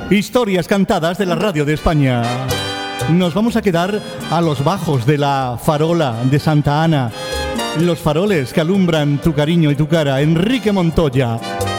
Historias cantadas de la radio de España. Nos vamos a quedar a los bajos de la farola de Santa Ana. Los faroles que alumbran tu cariño y tu cara. Enrique Montoya.